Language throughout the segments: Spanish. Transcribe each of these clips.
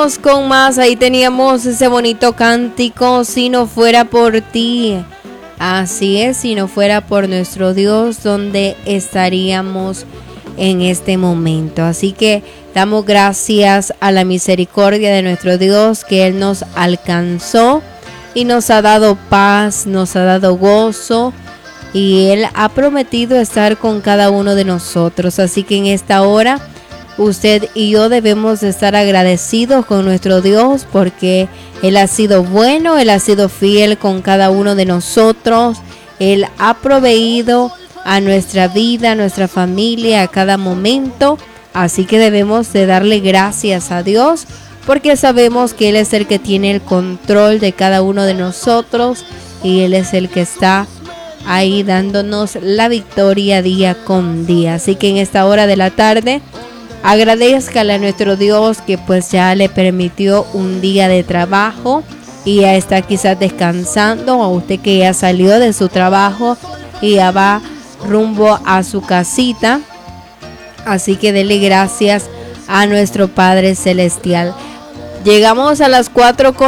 Seguimos con más. Ahí teníamos ese bonito cántico, si no fuera por ti. Así es, si no fuera por nuestro Dios, ¿dónde estaríamos en este momento? Así que damos gracias a la misericordia de nuestro Dios, que Él nos alcanzó y nos ha dado paz, nos ha dado gozo, y Él ha prometido estar con cada uno de nosotros. Así que en esta hora usted y yo debemos de estar agradecidos con nuestro Dios, porque Él ha sido bueno, Él ha sido fiel con cada uno de nosotros. Él ha proveído a nuestra vida, a nuestra familia, a cada momento. Así que debemos de darle gracias a Dios, porque sabemos que Él es el que tiene el control de cada uno de nosotros, y Él es el que está ahí dándonos la victoria día con día. Así que en esta hora de la tarde, agradezcale a nuestro Dios que pues ya le permitió un día de trabajo y ya está quizás descansando, a usted que ya salió de su trabajo y ya va rumbo a su casita. Así que dele gracias a nuestro Padre Celestial. Llegamos a las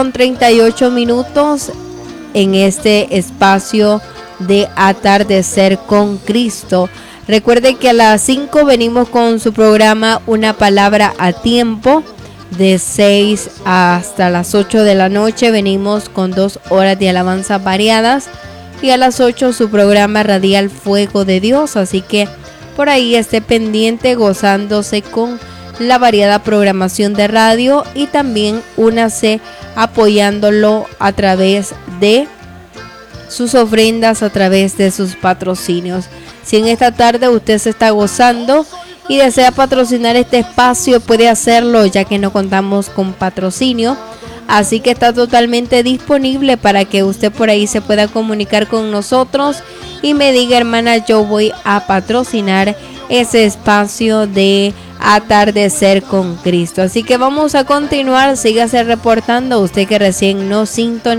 4:38 en este espacio de Atardecer con Cristo. Recuerde que a las 5 venimos con su programa Una Palabra a Tiempo. De 6 hasta las 8 de la noche venimos con 2 horas de alabanza variadas. Y a las 8 su programa radial Fuego de Dios. Así que por ahí esté pendiente, gozándose con la variada programación de radio. Y también únase apoyándolo a través de sus ofrendas, a través de sus patrocinios. Si en esta tarde usted se está gozando y desea patrocinar este espacio, puede hacerlo, ya que no contamos con patrocinio. Así que está totalmente disponible para que usted por ahí se pueda comunicar con nosotros y me diga: hermana, yo voy a patrocinar ese espacio de Atardecer con Cristo. Así que vamos a continuar. Sígase reportando, usted que recién nos sintonizó.